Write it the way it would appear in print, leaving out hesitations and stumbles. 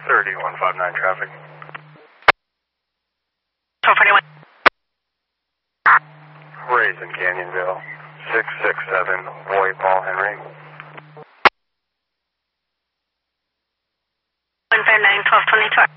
3159 traffic. 1241. Rays in Canyonville. 667 Boy Paul Henry. 159 1222.